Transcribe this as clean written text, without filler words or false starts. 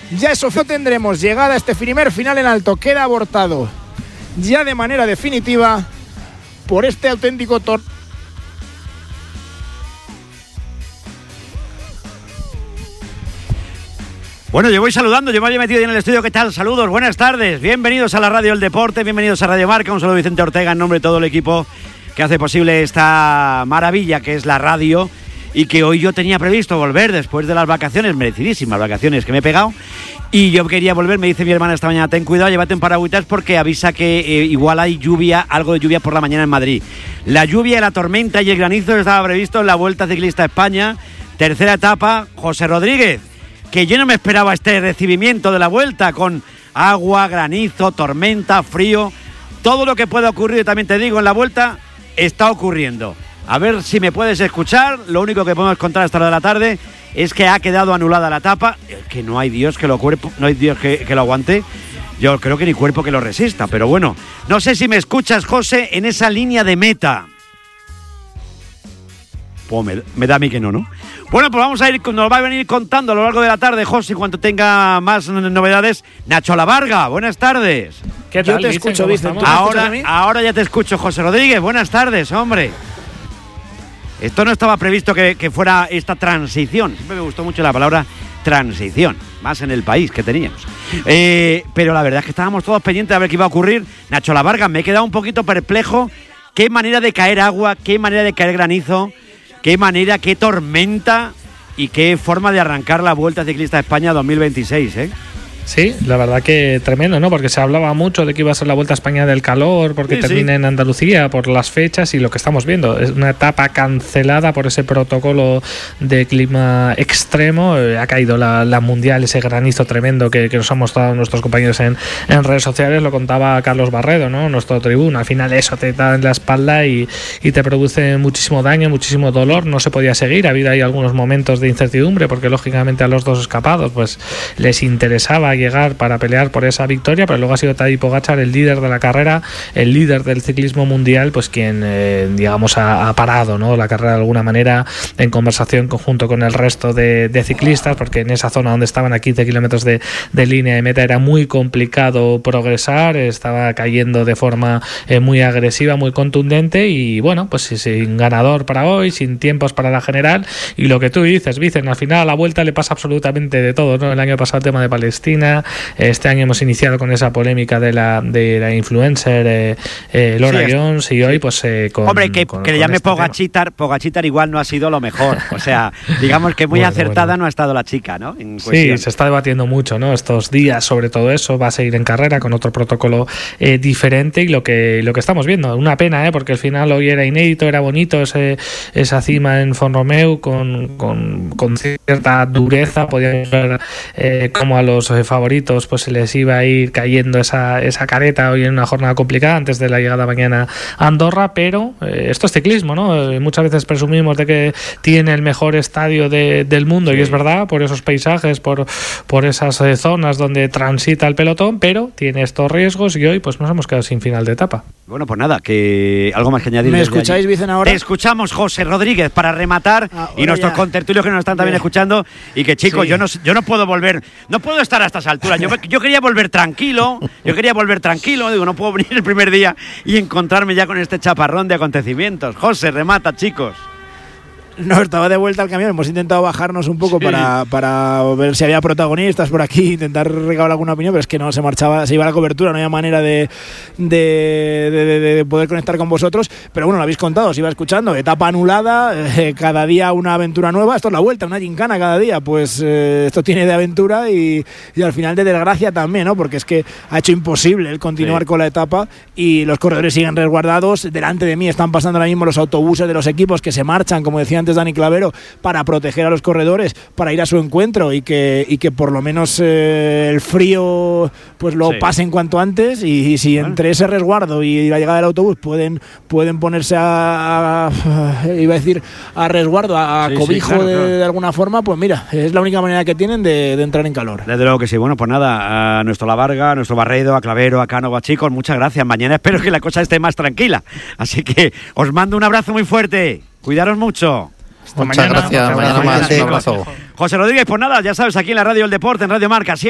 Ya eso tendremos llegada a este primer final en alto. Queda abortado ya de manera definitiva por este auténtico Bueno, yo voy saludando, yo me había metido ahí en el estudio. ¿Qué tal? Saludos, buenas tardes. Bienvenidos a la Radio del Deporte, bienvenidos a Radio Marca. Un saludo de Vicente Ortega en nombre de todo el equipo que hace posible esta maravilla que es la radio y que hoy yo tenía previsto volver después de las vacaciones, merecidísimas vacaciones que me he pegado. Y yo quería volver, me dice mi hermana esta mañana, ten cuidado, llévate un paragüitas porque avisa que igual hay lluvia, algo de lluvia por la mañana en Madrid. La lluvia, la tormenta y el granizo estaba previsto en la Vuelta Ciclista a España, tercera etapa, José Rodríguez. Que yo no me esperaba este recibimiento de la Vuelta con agua, granizo, tormenta, frío. Todo lo que pueda ocurrir, también te digo, en la Vuelta está ocurriendo. A ver si me puedes escuchar. Lo único que podemos contar hasta la de la tarde es que ha quedado anulada la etapa, que no hay Dios que lo no hay Dios que lo aguante. Yo creo que ni cuerpo que lo resista, pero bueno, no sé si me escuchas, José, en esa línea de meta. Pues me da a mí que no. Bueno, pues vamos a ir, nos va a venir contando a lo largo de la tarde, José, cuando tenga más novedades. Nacho Lavarga, buenas tardes. ¿Qué tal? Yo te escucho, Vicente. Ahora ya te escucho, José Rodríguez, buenas tardes, hombre. Esto no estaba previsto que fuera esta transición. Siempre me gustó mucho la palabra transición, más en el país que teníamos. Pero la verdad es que estábamos todos pendientes de ver qué iba a ocurrir. Nacho Lavarga, me he quedado un poquito perplejo. Qué manera de caer agua, qué manera de caer granizo. Qué manera, qué tormenta y qué forma de arrancar la Vuelta Ciclista a España 2026, ¿eh? Sí, la verdad que tremendo, ¿no? Porque se hablaba mucho de que iba a ser la Vuelta a España del calor, porque termina en Andalucía, por las fechas, y lo que estamos viendo es una etapa cancelada por ese protocolo de clima extremo. Ha caído la mundial, ese granizo tremendo que nos han mostrado nuestros compañeros en redes sociales. Lo contaba Carlos Barredo, ¿no? Nuestro tribuno. Al final eso te da en la espalda y te produce muchísimo daño, muchísimo dolor. No se podía seguir. Ha habido ahí algunos momentos de incertidumbre, porque lógicamente a los dos escapados pues les interesaba llegar para pelear por esa victoria, pero luego ha sido Tadej Pogačar, el líder de la carrera, el líder del ciclismo mundial, pues quien digamos ha parado, ¿no?, la carrera de alguna manera, en conversación junto con el resto de ciclistas, porque en esa zona donde estaban a 15 kilómetros de línea de meta era muy complicado progresar, estaba cayendo de forma muy agresiva, muy contundente, y bueno, pues sin ganador para hoy, sin tiempos para la general. Y lo que tú dices, Vicen, al final a la Vuelta le pasa absolutamente de todo, ¿no? El año pasado el tema de Palestina, este año hemos iniciado con esa polémica de la influencer Laura Jones, y hoy pues hombre, que le llame Pogačar igual no ha sido lo mejor, o sea, digamos que muy acertada no ha estado la chica, ¿no? Sí, se está debatiendo mucho, ¿no?, estos días sobre todo eso. Va a seguir en carrera con otro protocolo diferente, y lo que estamos viendo, una pena, porque al final hoy era inédito, era bonito esa cima en Font-Romeu con cierta dureza. Podíamos ver cómo a los favoritos pues se les iba a ir cayendo esa careta hoy en una jornada complicada antes de la llegada mañana a Andorra, pero esto es ciclismo, ¿no? Muchas veces presumimos de que tiene el mejor estadio del mundo, y es verdad, por esos paisajes, por esas zonas donde transita el pelotón, pero tiene estos riesgos, y hoy pues nos hemos quedado sin final de etapa. Bueno, pues nada, que algo más que añadir. ¿Me escucháis, Vicen, ahora? Te escuchamos, José Rodríguez, para rematar, y nuestros contertulios que nos están también escuchando, y que, chicos, yo no puedo volver, no puedo estar a estas alturas. Yo quería volver tranquilo, digo, no puedo venir el primer día y encontrarme ya con este chaparrón de acontecimientos. José, remata, chicos. No, estaba de vuelta al camión. Hemos intentado bajarnos un poco para ver si había protagonistas por aquí, intentar recabar alguna opinión, pero es que no se marchaba, se iba la cobertura, no había manera de poder conectar con vosotros. Pero bueno, lo habéis contado, os iba escuchando. Etapa anulada, cada día una aventura nueva. Esto es la Vuelta, una gincana cada día. Pues esto tiene de aventura y al final de desgracia también, ¿no? Porque es que ha hecho imposible el continuar con la etapa, y los corredores siguen resguardados. Delante de mí están pasando ahora mismo los autobuses de los equipos que se marchan, como decía antes Dani Clavero, para proteger a los corredores, para ir a su encuentro, y que por lo menos el frío pues lo pasen cuanto antes, y si entre ese resguardo y la llegada del autobús pueden ponerse a resguardo, a cobijo, claro. De alguna forma, pues mira, es la única manera que tienen de entrar en calor. Desde luego que sí. Bueno, pues nada, a nuestro Lavarga, a nuestro Barredo, a Clavero, a Cánova, chicos, muchas gracias. Mañana espero que la cosa esté más tranquila, así que os mando un abrazo muy fuerte. Cuidaros mucho. Muchas gracias. Mañana más. Un abrazo. José Rodríguez, pues nada, ya sabes, aquí en la Radio del Deporte, en Radio Marca.